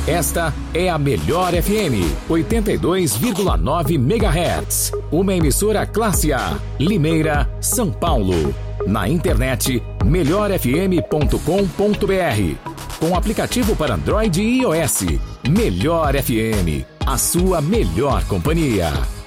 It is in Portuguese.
Esta é a Melhor FM 82,9 MHz. Uma emissora classe A, Limeira, São Paulo. Na internet, melhorfm.com.br. Com aplicativo para Android e iOS. Melhor FM, a sua melhor companhia.